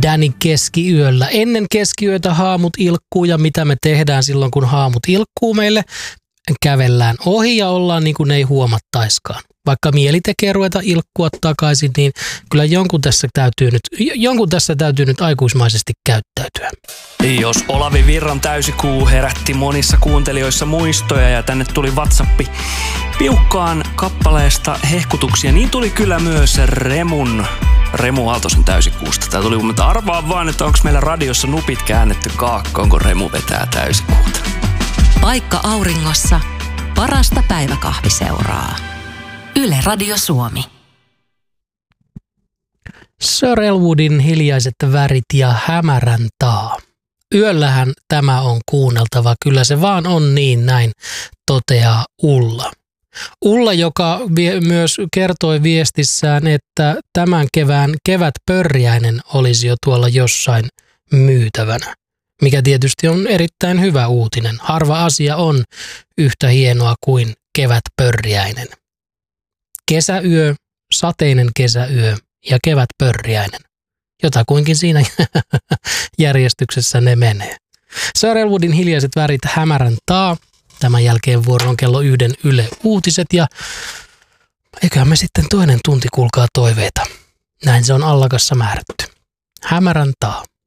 Danny keskiyöllä. Ennen keskiyötä haamut ilkkuu ja mitä me tehdään silloin, kun haamut ilkkuu meille? Kävellään ohi ja ollaan niin kuin ei huomattaiskaan. Vaikka mieli tekee ruveta ilkkua takaisin, niin kyllä jonkun tässä täytyy nyt aikuismaisesti käyttäytyä. Jos Olavi Virran täysikuu herätti monissa kuuntelijoissa muistoja ja tänne tuli WhatsAppi piukkaan kappaleesta hehkutuksia, niin tuli kyllä myös Remu Aaltosen täysikuusta. Tää tuli mutta arvaa vaan, että onko meillä radiossa nupit käännetty kaakkoon, kun Remu vetää täysikuuta. Paikka auringossa. Parasta päiväkahviseuraa. Yle Radio Suomi. Sir Elwoodin Hiljaiset värit ja Hämärän taa. Yöllähän tämä on kuunneltava, kyllä se vaan on niin, näin toteaa Ulla. Ulla, joka myös kertoi viestissään, että tämän kevään kevätpörjäinen olisi jo tuolla jossain myytävänä. Mikä tietysti on erittäin hyvä uutinen. Harva asia on yhtä hienoa kuin kevätpörjäinen. Kesäyö, sateinen kesäyö ja kevätpörjäinen. Jotakuinkin siinä järjestyksessä ne menee. Sir Elwoodin Hiljaiset värit, Hämärän taa. Tämän jälkeen vuoro on kello 1 Yle Uutiset ja eiköhän me sitten toinen tunti kuulkaa toiveita. Näin se on allakassa määrätty. Hämärän taa.